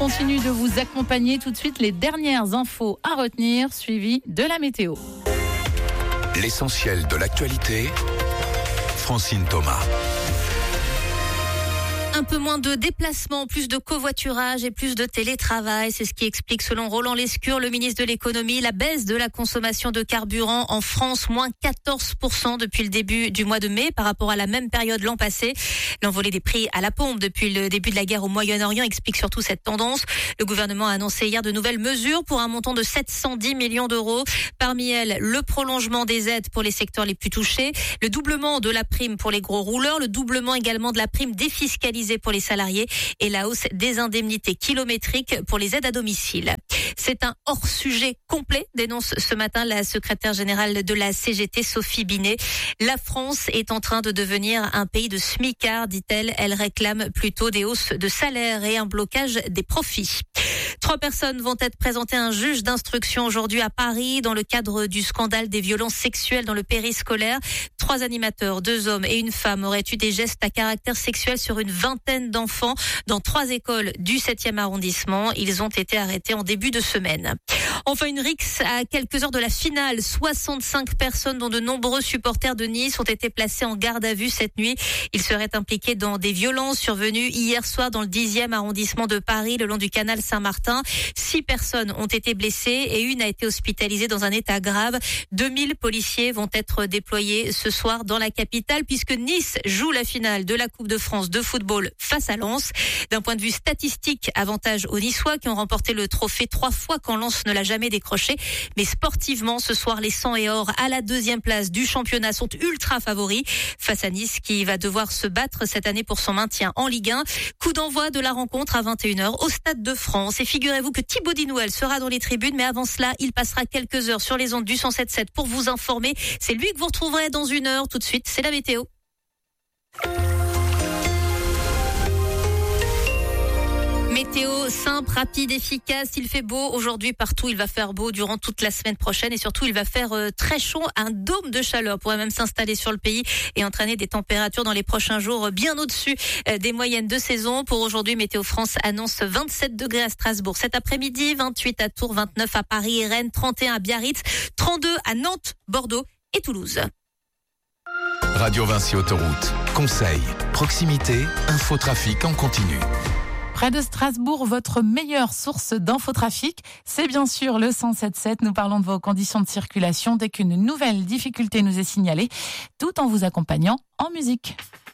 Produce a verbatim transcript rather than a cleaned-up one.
continue de vous accompagner. Tout de suite, les dernières infos à retenir, suivies de la météo. L'essentiel de l'actualité, Francine Thomas. Un peu moins de déplacements, plus de covoiturage et plus de télétravail. C'est ce qui explique, selon Roland Lescure, le ministre de l'économie, la baisse de la consommation de carburant en France, moins quatorze pour cent depuis le début du mois de mai par rapport à la même période l'an passé. L'envolée des prix à la pompe depuis le début de la guerre au Moyen-Orient explique surtout cette tendance. Le gouvernement a annoncé hier de nouvelles mesures pour un montant de sept cent dix millions d'euros. Parmi elles, le prolongement des aides pour les secteurs les plus touchés, le doublement de la prime pour les gros rouleurs, le doublement également de la prime défiscalisée pour les salariés et la hausse des indemnités kilométriques pour les aides à domicile. C'est un hors-sujet complet, dénonce ce matin la secrétaire générale de la C G T, Sophie Binet. La France est en train de devenir un pays de smicards, dit-elle. Elle réclame plutôt des hausses de salaire et un blocage des profits. Trois personnes vont être présentées à un juge d'instruction aujourd'hui à Paris dans le cadre du scandale des violences sexuelles dans le périscolaire. Trois animateurs, deux hommes et une femme auraient eu des gestes à caractère sexuel sur une vingtaine d'enfants dans trois écoles du septième arrondissement. Ils ont été arrêtés en début de semaine. Enfin, une rixe à quelques heures de la finale. soixante-cinq personnes, dont de nombreux supporters de Nice, ont été placées en garde à vue cette nuit. Ils seraient impliqués dans des violences survenues hier soir dans le dixième arrondissement de Paris, le long du canal Saint-Martin. Six personnes ont été blessées et une a été hospitalisée dans un état grave. deux mille policiers vont être déployés ce soir dans la capitale puisque Nice joue la finale de la Coupe de France de football face à Lens. D'un point de vue statistique, avantage aux Niçois qui ont remporté le trophée trois fois quand Lens ne l'a jamais décroché. Mais sportivement, ce soir, les sang et or à la deuxième place du championnat sont ultra favoris face à Nice qui va devoir se battre cette année pour son maintien en Ligue un. Coup d'envoi de la rencontre à vingt et une heures au Stade de France. Et figurez-vous que Thibaut Dinouel sera dans les tribunes, mais avant cela, il passera quelques heures sur les ondes du cent sept virgule sept pour vous informer. C'est lui que vous retrouverez dans une heure. Tout de suite, c'est la météo. Météo simple, rapide, efficace. Il fait beau aujourd'hui partout. Il va faire beau durant toute la semaine prochaine et surtout il va faire euh, très chaud. Un dôme de chaleur pourrait même s'installer sur le pays et entraîner des températures dans les prochains jours bien au-dessus euh, des moyennes de saison. Pour aujourd'hui, Météo France annonce vingt-sept degrés à Strasbourg cet après-midi, vingt-huit à Tours, vingt-neuf à Paris et Rennes, trente et un à Biarritz, trente-deux à Nantes, Bordeaux et Toulouse. Radio Vinci Autoroute. Conseils, proximité, infotrafic en continu. Près de Strasbourg, votre meilleure source d'infotrafic, c'est bien sûr le cent sept virgule sept. Nous parlons de vos conditions de circulation dès qu'une nouvelle difficulté nous est signalée, tout en vous accompagnant en musique.